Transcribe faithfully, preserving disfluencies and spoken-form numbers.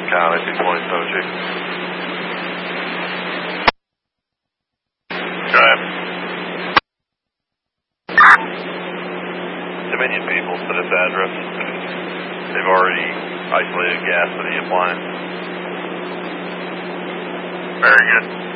County, two twenty Sochi. Go ahead. Dominion people to this address. They've already isolated gas for the appliance. Very good.